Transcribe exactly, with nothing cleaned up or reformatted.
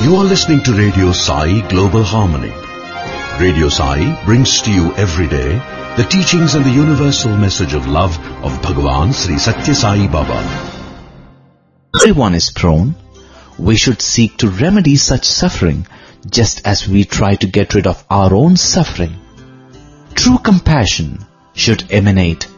You are listening to Radio Sai Global Harmony. Radio Sai brings to you every day the teachings and the universal message of love of Bhagavan Sri Satya Sai Baba. Everyone is prone. We should seek to remedy such suffering just as we try to get rid of our own suffering. True compassion should emanate